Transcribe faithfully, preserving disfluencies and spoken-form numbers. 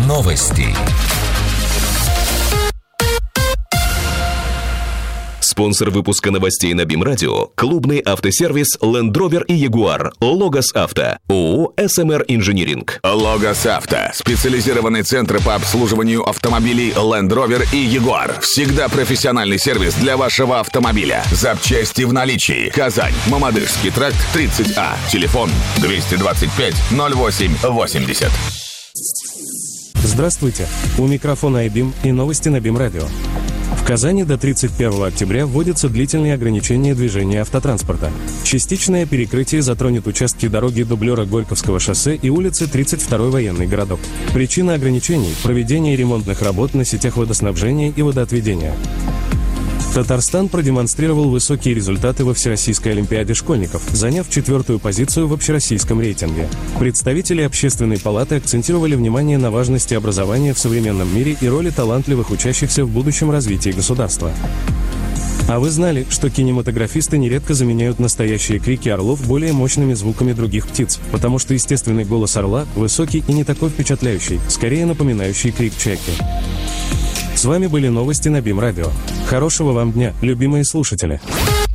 Новости. Спонсор выпуска новостей на БИМ-радио – клубный автосервис Land Rover и Jaguar. Логос Авто. ООО эс эм эр Инжиниринг. Логос Авто. Специализированный центр по обслуживанию автомобилей Land Rover и Jaguar. Всегда профессиональный сервис для вашего автомобиля. Запчасти в наличии. Казань. Мамадышский тракт, тридцать А. Телефон двести двадцать пять ноль восемь восемьдесят. Здравствуйте. У микрофона iBIM и новости на БИМ-радио. В Казани до тридцать первого октября вводятся длительные ограничения движения автотранспорта. Частичное перекрытие затронет участки дороги дублера Горьковского шоссе и улицы тридцать второй военный городок. Причина ограничений – проведение ремонтных работ на сетях водоснабжения и водоотведения. Татарстан продемонстрировал высокие результаты во Всероссийской олимпиаде школьников, заняв четвертую позицию в общероссийском рейтинге. Представители Общественной палаты акцентировали внимание на важности образования в современном мире и роли талантливых учащихся в будущем развитии государства. А вы знали, что кинематографисты нередко заменяют настоящие крики орлов более мощными звуками других птиц, потому что естественный голос орла высокий и не такой впечатляющий, скорее напоминающий крик чайки. С вами были новости на БИМ-радио. Хорошего вам дня, любимые слушатели!